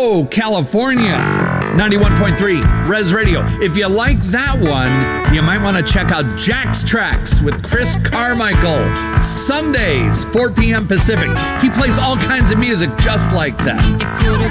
Hello, California. 91.3 Res Radio. If you like that one, you might want to check out Jack's Tracks with Chris Carmichael. Sundays, 4 p.m. Pacific. He plays all kinds of music just like that.